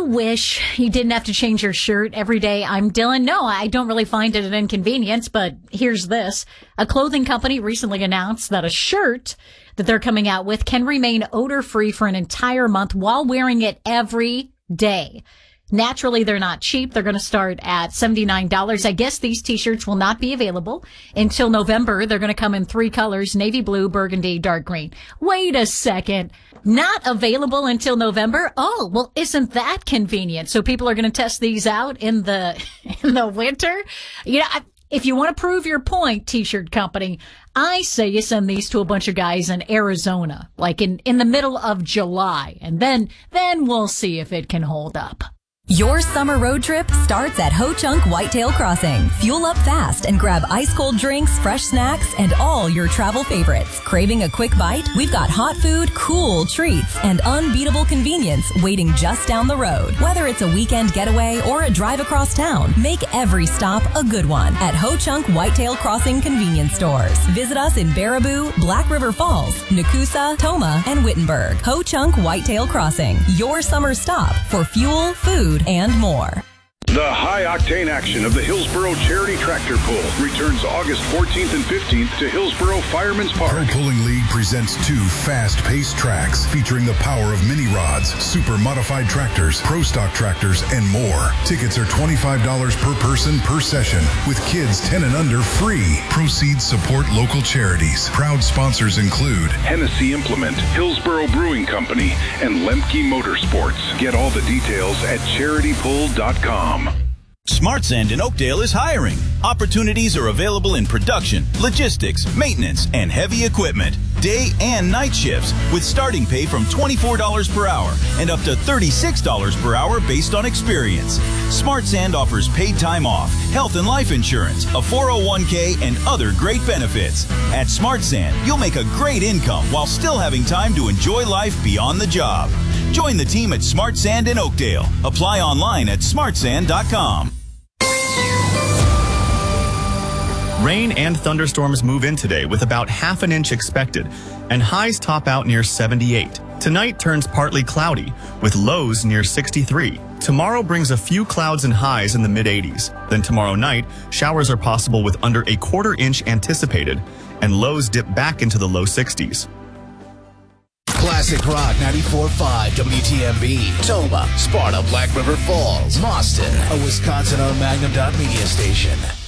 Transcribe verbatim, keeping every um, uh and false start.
you wish you didn't have to change your shirt every day? I'm Dylan. No, I don't really find it an inconvenience, but here's this. A clothing company recently announced that a shirt that they're coming out with can remain odor-free for an entire month while wearing it every day. Naturally, they're not cheap. They're going to start at seventy-nine dollars. I guess these T-shirts will not be available until November. They're going to come in three colors, navy blue, burgundy, dark green. Wait a second. Not available until November? Oh, well, isn't that convenient? So people are going to test these out in the, in the winter? You know, I, if you want to prove your point, T-shirt company, I say you send these to a bunch of guys in Arizona, like in, in the middle of July. And then, then we'll see if it can hold up. Your summer road trip starts at Ho Chunk Whitetail Crossing. Fuel up fast and grab ice-cold drinks, fresh snacks, and all your travel favorites. Craving a quick bite? We've got hot food, cool treats, and unbeatable convenience waiting just down the road. Whether it's a weekend getaway or a drive across town, make every stop a good one at Ho Chunk Whitetail Crossing convenience stores. Visit us in Baraboo, Black River Falls, Nakusa, Toma, and Wittenberg. Ho Chunk Whitetail Crossing, your summer stop for fuel, food, and more. The high-octane action of the Hillsboro Charity Tractor Pull returns August fourteenth and fifteenth to Hillsboro Fireman's Park. Pro Pulling League presents two fast-paced tracks featuring the power of mini rods, super modified tractors, pro stock tractors, and more. Tickets are twenty-five dollars per person per session, with kids ten and under free. Proceeds support local charities. Proud sponsors include Hennessy Implement, Hillsboro Brewing Company, and Lemke Motorsports. Get all the details at charity pull dot com. Smart Sand in Oakdale is hiring. Opportunities are available in production, logistics, maintenance, and heavy equipment. Day and night shifts with starting pay from twenty-four dollars per hour and up to thirty-six dollars per hour based on experience. Smart Sand offers paid time off, health and life insurance, a four oh one k, and other great benefits. At Smart Sand, you'll make a great income while still having time to enjoy life beyond the job. Join the team at Smart Sand in Oakdale. Apply online at smart sand dot com. Rain and thunderstorms move in today with about half an inch expected, and highs top out near seventy-eight. Tonight turns partly cloudy, with lows near sixty-three. Tomorrow brings a few clouds and highs in the mid-eighties. Then tomorrow night, showers are possible with under a quarter inch anticipated, and lows dip back into the low sixties. Classic Rock ninety-four point five W T M B, Toma, Sparta, Black River Falls, Boston, a Wisconsin-owned Magnum Dot Media station.